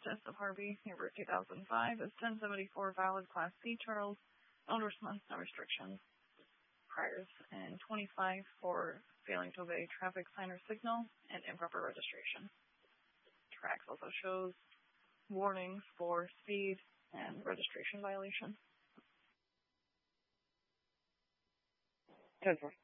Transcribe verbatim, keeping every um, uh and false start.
Justice of Harvey, November two thousand five, is ten seventy-four valid Class C, Charles. No endorsements, no restrictions. Priors, and twenty-five for failing to obey traffic sign or signal and improper registration. Tracks also shows warnings for speed and registration violation. Good.